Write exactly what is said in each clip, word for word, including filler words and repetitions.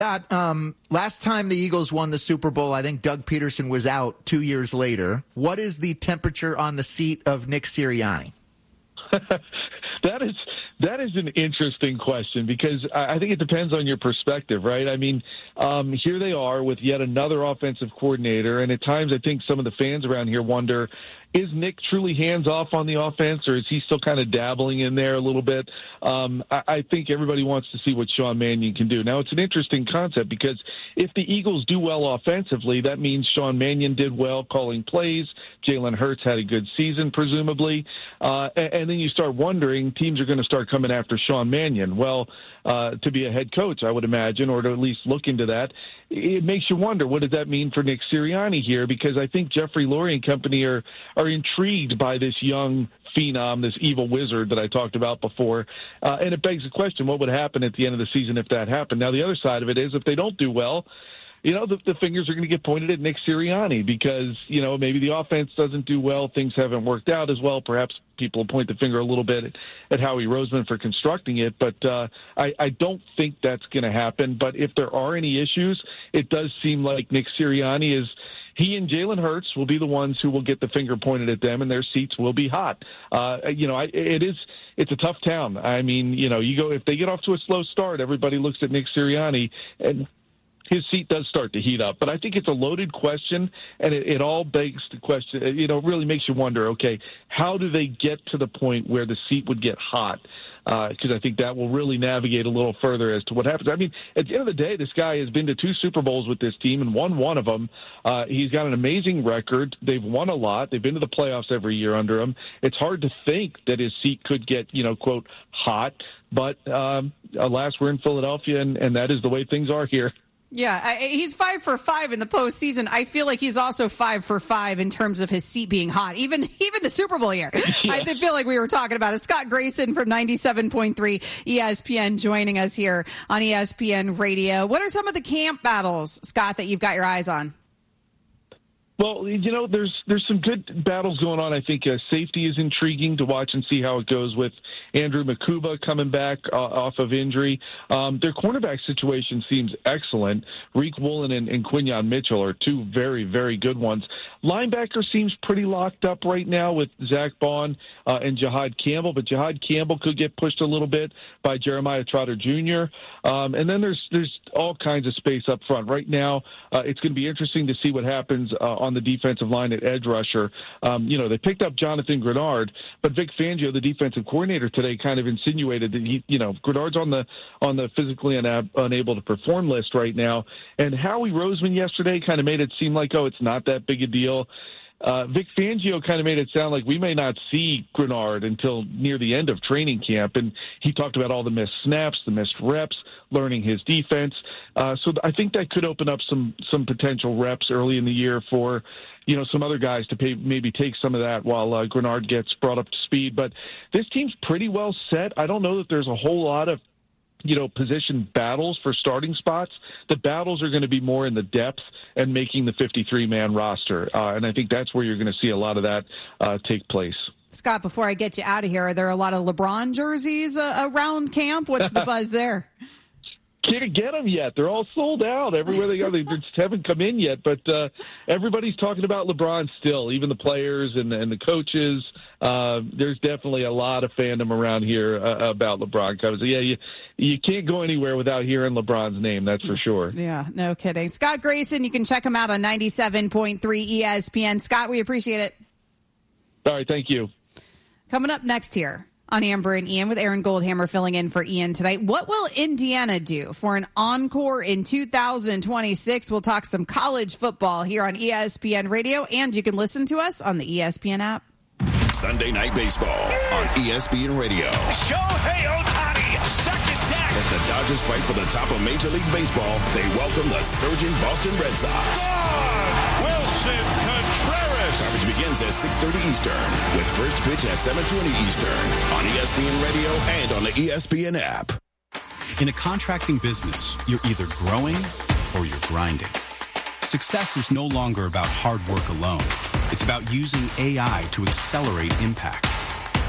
Scott, um, last time the Eagles won the Super Bowl, I think Doug Peterson was out two years later. What is the temperature on the seat of Nick Sirianni? That is that is an interesting question because I think it depends on your perspective, right? I mean, um, here they are with yet another offensive coordinator, and at times I think some of the fans around here wonder, is Nick truly hands-off on the offense, or is he still kind of dabbling in there a little bit? Um, I, I think everybody wants to see what Sean Mannion can do. Now, it's an interesting concept because if the Eagles do well offensively, that means Sean Mannion did well calling plays. Jalen Hurts had a good season, presumably. Uh, and, and then you start wondering, teams are going to start coming after Sean Mannion. Well, uh, to be a head coach, I would imagine, or to at least look into that, it makes you wonder, what does that mean for Nick Sirianni here? Because I think Jeffrey Lurie and company are, are intrigued by this young phenom, this evil wizard that I talked about before. Uh, and it begs the question, what would happen at the end of the season if that happened? Now, the other side of it is if they don't do well, you know, the, the fingers are going to get pointed at Nick Sirianni because, you know, maybe the offense doesn't do well. Things haven't worked out as well. Perhaps people point the finger a little bit at, at Howie Roseman for constructing it. But uh, I, I don't think that's going to happen. But if there are any issues, it does seem like Nick Sirianni is – he and Jalen Hurts will be the ones who will get the finger pointed at them, and their seats will be hot. Uh, you know, I, it is it's a tough town. I mean, you know, you go if they get off to a slow start, everybody looks at Nick Sirianni, and his seat does start to heat up. But I think it's a loaded question, and it, it all begs the question, you know, it really makes you wonder, okay, how do they get to the point where the seat would get hot? Because uh, I think that will really navigate a little further as to what happens. I mean, at the end of the day, this guy has been to two Super Bowls with this team and won one of them. Uh, he's got an amazing record. They've won a lot. They've been to the playoffs every year under him. It's hard to think that his seat could get, you know, quote, hot. But um, alas, we're in Philadelphia, and, and that is the way things are here. Yeah, I, he's five for five in the postseason. I feel like he's also five for five in terms of his seat being hot, even even the Super Bowl year. Yeah. I feel like we were talking about it. Scott Grayson from ninety-seven point three E S P N joining us here on E S P N Radio. What are some of the camp battles, Scott, that you've got your eyes on? Well, you know, there's there's some good battles going on. I think uh, safety is intriguing to watch and see how it goes with Andrew Makuba coming back uh, off of injury. Um, their cornerback situation seems excellent. Reek Woolen and, and Quinyon Mitchell are two very, very good ones. Linebacker seems pretty locked up right now with Zach Bond uh, and Jihad Campbell, but Jihad Campbell could get pushed a little bit by Jeremiah Trotter Junior Um, and then there's there's all kinds of space up front. Right now, uh, it's going to be interesting to see what happens uh, on the defensive line at edge rusher. Um, you know, they picked up Jonathan Grenard, but Vic Fangio, the defensive coordinator today, kind of insinuated that he, you know, Grenard's on the on the physically una- unable to perform list right now. And Howie Roseman yesterday kind of made it seem like, oh, it's not that big a deal. Uh, Vic Fangio kind of made it sound like we may not see Grenard until near the end of training camp. And he talked about all the missed snaps, the missed reps, learning his defense. Uh, so I think that could open up some, some potential reps early in the year for, you know, some other guys to pay, maybe take some of that while uh, Grenard gets brought up to speed. But this team's pretty well set. I don't know that there's a whole lot of, you know, position battles for starting spots. The battles are going to be more in the depth and making the fifty-three man roster. Uh, and I think that's where you're going to see a lot of that uh, take place. Scott, before I get you out of here, are there a lot of LeBron jerseys uh, around camp? What's the buzz there? Can't get them yet. They're all sold out everywhere they go. They just haven't come in yet. But uh, everybody's talking about LeBron still, even the players and, and the coaches. Uh, there's definitely a lot of fandom around here uh, about LeBron. Because, yeah, you, you can't go anywhere without hearing LeBron's name, that's for sure. Yeah, no kidding. Scott Grayson, you can check him out on ninety-seven point three E S P N. Scott, we appreciate it. All right, thank you. Coming up next here on Amber and Ian with Aaron Goldhammer filling in for Ian tonight. What will Indiana do for an encore in two thousand twenty-six? We'll talk some college football here on E S P N Radio, and you can listen to us on the E S P N app. Sunday Night Baseball on E S P N Radio. Shohei Ohtani, second deck. As the Dodgers fight for the top of Major League Baseball, they welcome the surging Boston Red Sox. God, Wilson Contreras. Coverage begins at six thirty Eastern with first pitch at seven twenty Eastern on E S P N Radio and on the E S P N app. In a contracting business, you're either growing or you're grinding. Success is no longer about hard work alone. It's about using A I to accelerate impact.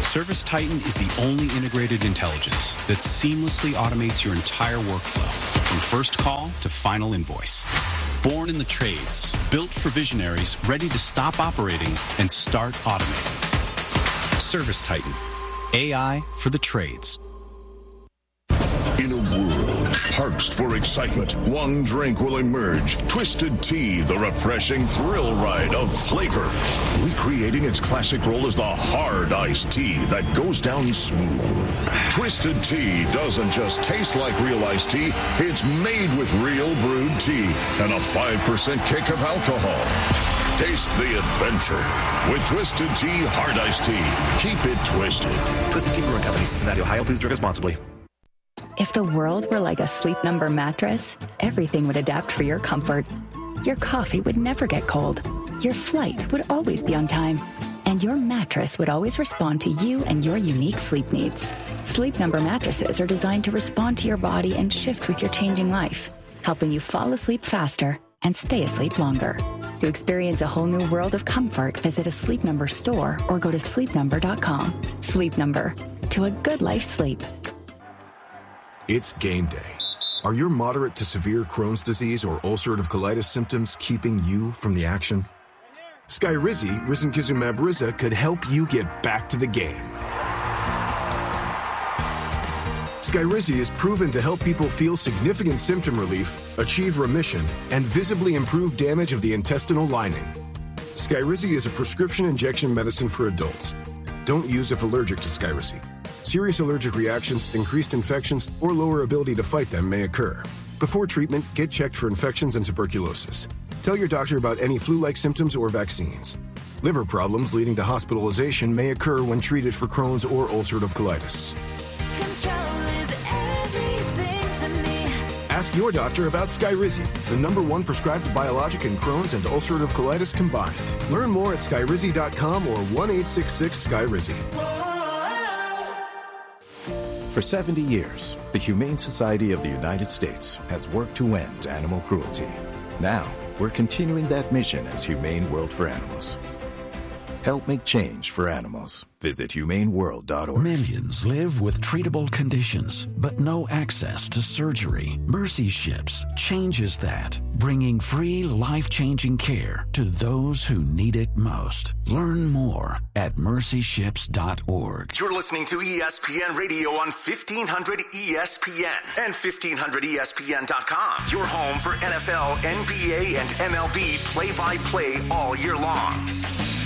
Service Titan is the only integrated intelligence that seamlessly automates your entire workflow, from first call to final invoice. Born in the trades, built for visionaries ready to stop operating and start automating. Service Titan, A I for the trades. In a world parched for excitement, one drink will emerge. Twisted Tea, the refreshing thrill ride of flavor. Recreating its classic role as the hard iced tea that goes down smooth. Twisted Tea doesn't just taste like real iced tea, it's made with real brewed tea and a five percent kick of alcohol. Taste the adventure with Twisted Tea Hard Iced Tea. Keep it twisted. Twisted Tea Brewing Company, Cincinnati, Ohio. Please drink responsibly. If the world were like a Sleep Number mattress, everything would adapt for your comfort. Your coffee would never get cold. Your flight would always be on time. And your mattress would always respond to you and your unique sleep needs. Sleep Number mattresses are designed to respond to your body and shift with your changing life, helping you fall asleep faster and stay asleep longer. To experience a whole new world of comfort, visit a Sleep Number store or go to sleep number dot com. Sleep Number. To a good life sleep. It's game day. Are your moderate to severe Crohn's disease or ulcerative colitis symptoms keeping you from the action? Skyrizi, risankizumab Riza, could help you get back to the game. Skyrizi is proven to help people feel significant symptom relief, achieve remission, and visibly improve damage of the intestinal lining. Skyrizi is a prescription injection medicine for adults. Don't use if allergic to Skyrizi. Serious allergic reactions, increased infections, or lower ability to fight them may occur. Before treatment, get checked for infections and tuberculosis. Tell your doctor about any flu-like symptoms or vaccines. Liver problems leading to hospitalization may occur when treated for Crohn's or ulcerative colitis. Control is everything to me. Ask your doctor about Skyrizi, the number one prescribed biologic in Crohn's and ulcerative colitis combined. Learn more at skyrizi dot com or one eight six six Skyrizi. For seventy years, the Humane Society of the United States has worked to end animal cruelty. Now, we're continuing that mission as Humane World for Animals. Help make change for animals. Visit humane world dot org. Millions live with treatable conditions, but no access to surgery. Mercy Ships changes that, bringing free, life-changing care to those who need it most. Learn more at mercy ships dot org. You're listening to E S P N Radio on fifteen hundred E S P N and fifteen hundred E S P N dot com. Your home for N F L, N B A, and M L B play-by-play all year long.